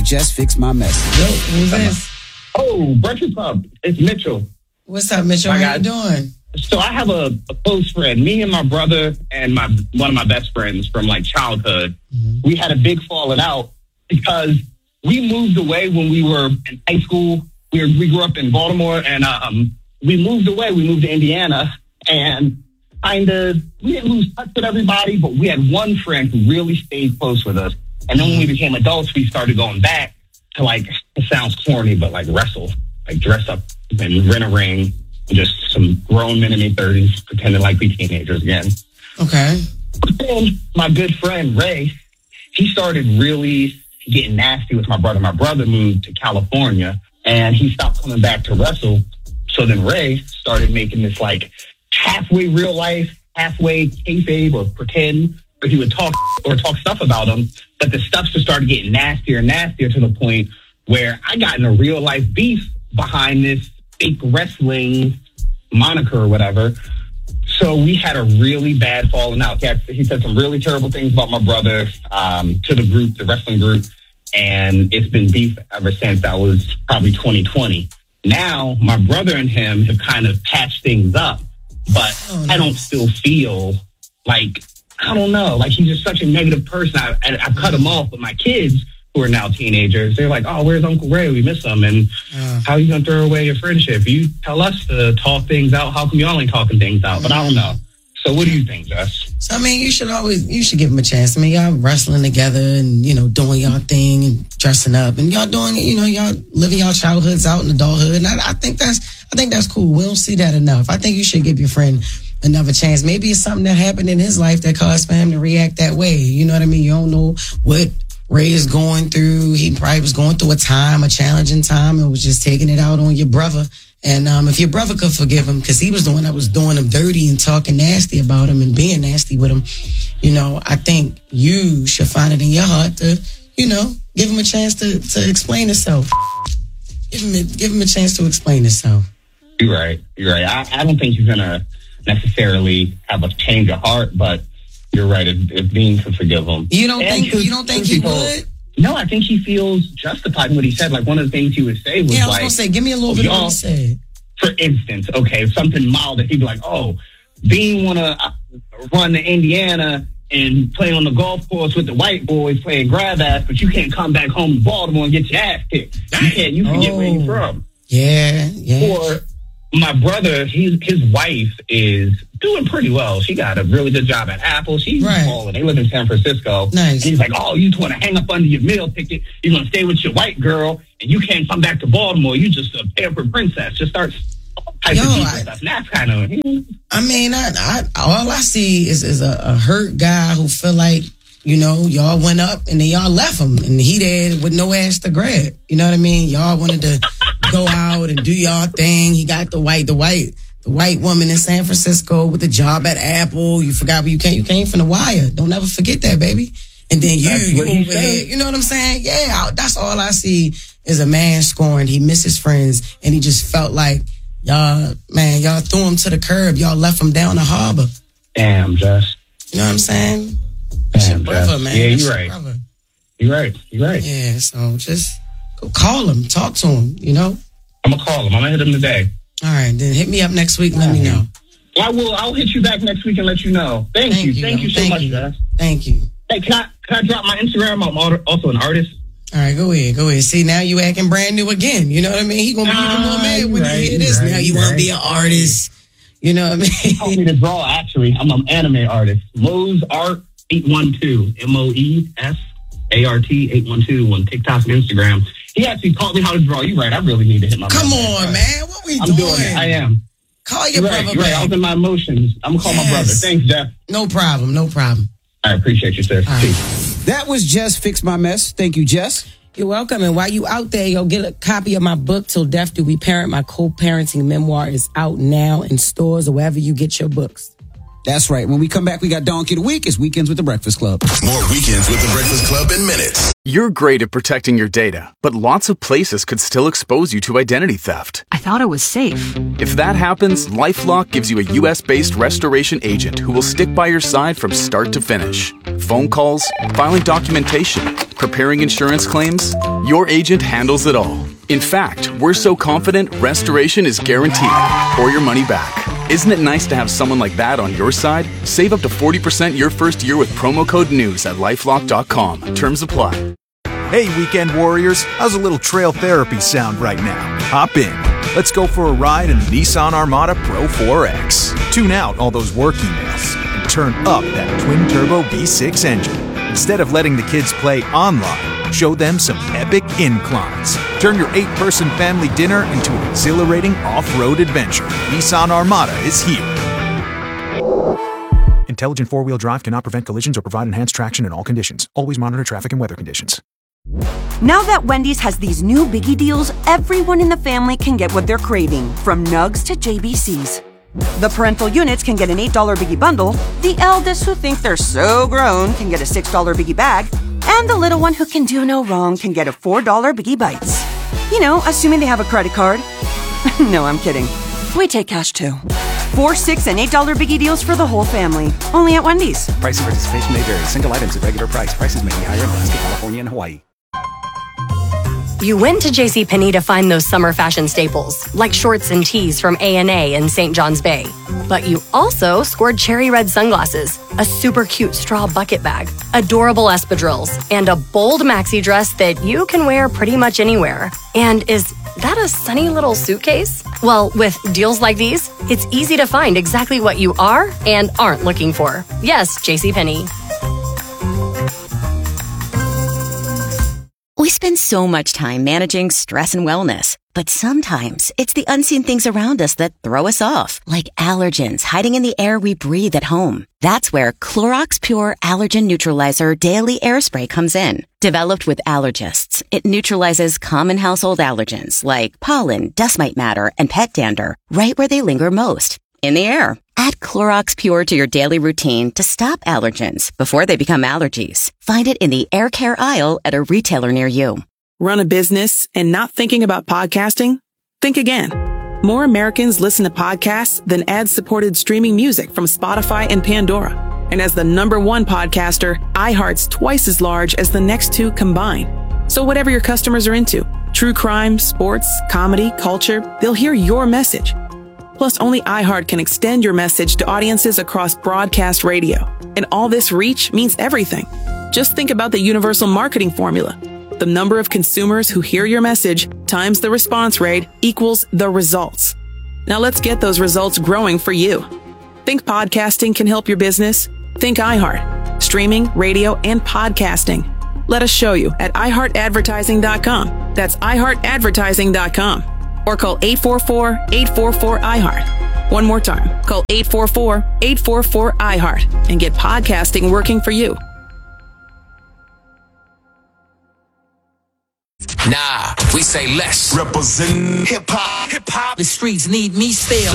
Just Fix My Mess. Yo, who's this? Oh, Breakfast Club. It's Mitchell. What's up, Mitchell? How you doing? So I have a close friend. Me and my brother and one of my best friends from like childhood. Mm-hmm. We had a big falling out because we moved away when we were in high school. We grew up in Baltimore, and we moved away. We moved to Indiana, and we didn't lose touch with everybody, but we had one friend who really stayed close with us. And then when we became adults, we started going back to, like, it sounds corny, but like wrestle, like dress up and rent a ring, just some grown men in their 30s pretending like we teenagers again. Okay. But then my good friend Ray, he started really getting nasty with my brother. My brother moved to California, and he stopped coming back to wrestle. So then Ray started making this like halfway real life, halfway kayfabe or pretend, but he would talk stuff about him. But the stuff just started getting nastier and nastier to the point where I got in a real life beef behind this fake wrestling moniker or whatever. So we had a really bad falling out. He said some really terrible things about my brother to the group, the wrestling group. And it's been beef ever since. That was probably 2020. Now, my brother and him have kind of patched things up, but I don't still feel like, I don't know, like he's just such a negative person. I cut him off, but my kids, who are now teenagers, they're like, oh, where's Uncle Ray? We miss him. And how are you going to throw away your friendship? You tell us to talk things out. How come y'all ain't talking things out? But I don't know. So what do you think, Jess? So, I mean, you should give him a chance. I mean, y'all wrestling together and, doing y'all thing and dressing up and y'all doing, y'all living y'all childhoods out in adulthood. And I think that's cool. We don't see that enough. I think you should give your friend another chance. Maybe it's something that happened in his life that caused for him to react that way. You know what I mean? You don't know what Ray is going through. He probably was going through a challenging time, and was just taking it out on your brother. And if your brother could forgive him, because he was the one that was doing him dirty and talking nasty about him and being nasty with him, I think you should find it in your heart to, give him a chance to explain himself. Give him a chance to explain himself. You're right. I don't think he's gonna necessarily have a change of heart, but you're right. If Dean could forgive him, you don't think he would? No, I think he feels justified in what he said. Like, one of the things he would say was I was going to say, give me a little bit of what he said. For instance, okay, something mild that he'd be like, oh, Dean want to run to Indiana and play on the golf course with the white boys playing grab ass, but you can't come back home to Baltimore and get your ass kicked. You forget where you're from. Yeah. Or my brother, his wife is doing pretty well. She got a really good job at Apple. She's balling. They live in San Francisco. Nice. And he's like, oh, you just want to hang up under your meal ticket. You're going to stay with your white girl, and you can't come back to Baltimore. You just a pampered princess. Just start typing stuff. And that's kind of... I mean, all I see is a hurt guy who feel like, y'all went up and then y'all left him, and he there with no ass to grab. You know what I mean? Y'all wanted to go out and do y'all thing. He got the white woman in San Francisco with the job at Apple. You forgot where you came. You came from the Wire. Don't ever forget that, baby. And then you over here. You know what I'm saying? Yeah, that's all I see is a man scoring. He misses friends, and he just felt like y'all threw him to the curb. Y'all left him down the harbor. Damn, Jess. You know what I'm saying? Damn, brother, man. Yeah, you're right. You're right. Yeah, so just go call him, talk to him. I'm gonna call him. I'm gonna hit him today. All right, then hit me up next week. Let me know. I will. I'll hit you back next week and let you know. Thank you so much, Jess. Thank you. Hey, can I drop my Instagram? I'm also an artist. All right, go ahead. See, now you acting brand new again. You know what I mean? He gonna be even more mad when he hear this. Now you want to be an artist. You know what I mean? He told me to draw. Actually, I'm an anime artist. Moes Art 812 MOES ART 812 on TikTok and Instagram. He actually taught me how to draw. You're right. I really need to hit my. Come on, man. What we I'm doing it. I am. Call your brother. You're right. I was in my emotions. I'm gonna call my brother. Thanks, Jeff. No problem. I appreciate you, sir. That was Just Fix My Mess. Thank you, Jess. You're welcome. And while you out there, get a copy of my book, Till Death Do We Parent. My co-parenting memoir is out now in stores or wherever you get your books. That's right. When we come back, we got Donkey of the Week. It's Weekends with the Breakfast Club. More Weekends with the Breakfast Club in minutes. You're great at protecting your data, but lots of places could still expose you to identity theft. I thought it was safe. If that happens, LifeLock gives you a U.S.-based restoration agent who will stick by your side from start to finish. Phone calls, filing documentation, preparing insurance claims, your agent handles it all. In fact, we're so confident restoration is guaranteed or your money back. Isn't it nice to have someone like that on your side? Save up to 40% your first year with promo code NEWS at LifeLock.com. Terms apply. Hey, weekend warriors, how's a little trail therapy sound right now? Hop in. Let's go for a ride in the Nissan Armada Pro 4X. Tune out all those work emails and turn up that twin-turbo V6 engine. Instead of letting the kids play online, show them some epic inclines. Turn your 8-person family dinner into an exhilarating off-road adventure. Nissan Armada is here. Intelligent four-wheel drive cannot prevent collisions or provide enhanced traction in all conditions. Always monitor traffic and weather conditions. Now that Wendy's has these new biggie deals, everyone in the family can get what they're craving, from nugs to JBCs. The parental units can get an $8 biggie bundle, the eldest who think they're so grown can get a $6 biggie bag, and the little one who can do no wrong can get a $4 biggie bites. You know, assuming they have a credit card. No, I'm kidding. We take cash too. $4, $6, and $8 biggie deals for the whole family. Only at Wendy's. Price and participation may vary. Single items at regular price. Prices may be higher in Alaska, California, and Hawaii. You went to JCPenney to find those summer fashion staples, like shorts and tees from A&A in St. John's Bay. But you also scored cherry red sunglasses, a super cute straw bucket bag, adorable espadrilles, and a bold maxi dress that you can wear pretty much anywhere. And is that a sunny little suitcase? Well, with deals like these, it's easy to find exactly what you are and aren't looking for. Yes, JCPenney. We spend so much time managing stress and wellness, but sometimes it's the unseen things around us that throw us off, like allergens hiding in the air we breathe at home. That's where Clorox Pure Allergen Neutralizer Daily Air Spray comes in. Developed with allergists, it neutralizes common household allergens like pollen, dust mite matter, and pet dander right where they linger most, in the air. Add Clorox Pure to your daily routine to stop allergens before they become allergies. Find it in the air care aisle at a retailer near you. Run a business and not thinking about podcasting? Think again. More Americans listen to podcasts than ad-supported streaming music from Spotify and Pandora. And as the #1 podcaster, iHeart's twice as large as the next two combined. So whatever your customers are into, true crime, sports, comedy, culture, they'll hear your message. Plus, only iHeart can extend your message to audiences across broadcast radio. And all this reach means everything. Just think about the universal marketing formula. The number of consumers who hear your message times the response rate equals the results. Now let's get those results growing for you. Think podcasting can help your business? Think iHeart. Streaming, radio, and podcasting. Let us show you at iHeartAdvertising.com. That's iHeartAdvertising.com. Or call 844-844-iHeart. One more time, call 844-844-iHeart and get podcasting working for you. Nah, we say less. Represent hip-hop. The streets need me still.